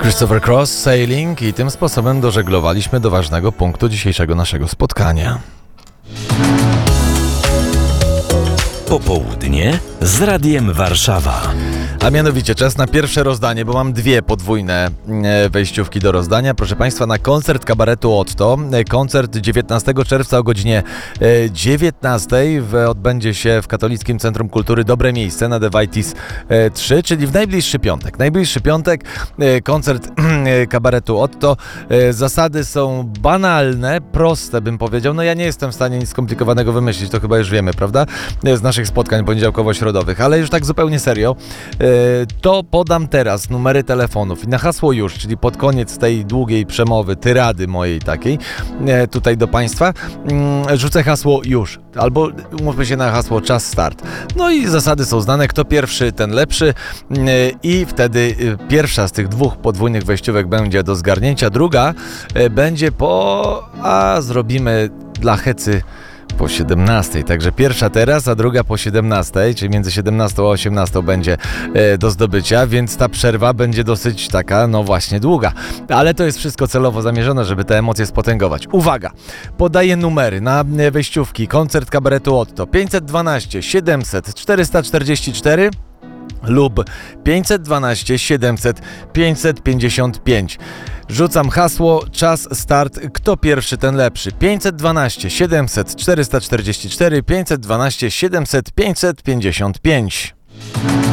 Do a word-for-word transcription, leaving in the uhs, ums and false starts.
Christopher Cross, Sailing, i tym sposobem dożeglowaliśmy do ważnego punktu dzisiejszego naszego spotkania. Popołudnie z Radiem Warszawa. A mianowicie czas na pierwsze rozdanie, bo mam dwie podwójne wejściówki do rozdania. Proszę Państwa, na koncert kabaretu Otto. Koncert dziewiętnastego czerwca o godzinie dziewiętnastej odbędzie się w Katolickim Centrum Kultury Dobre Miejsce na Dewajtis trzy, czyli w najbliższy piątek. Najbliższy piątek koncert kabaretu Otto. Zasady są banalne, proste bym powiedział. No ja nie jestem w stanie nic skomplikowanego wymyślić, to chyba już wiemy, prawda? Z naszych spotkań poniedziałkowo-środowych, ale już tak zupełnie serio. To podam teraz numery telefonów i na hasło już, czyli pod koniec tej długiej przemowy, tyrady mojej takiej tutaj do Państwa, rzucę hasło już, albo umówmy się na hasło czas start. No i zasady są znane, kto pierwszy, ten lepszy, i wtedy pierwsza z tych dwóch podwójnych wejściówek będzie do zgarnięcia, druga będzie po... a zrobimy dla hecy po siedemnastej, także pierwsza teraz, a druga po siedemnastej, czyli między siedemnastą a osiemnastą będzie e, do zdobycia, więc ta przerwa będzie dosyć taka, no właśnie, długa. Ale to jest wszystko celowo zamierzone, żeby te emocje spotęgować. Uwaga! Podaję numery na wejściówki. Koncert kabaretu Otto pięćset dwanaście siedemset czterysta czterdzieści cztery lub pięćset dwanaście siedemset pięćset pięćdziesiąt pięć. Rzucam hasło, czas, start, kto pierwszy, ten lepszy. pięćset dwanaście siedemset czterysta czterdzieści cztery, pięćset dwanaście siedemset pięćset pięćdziesiąt pięć.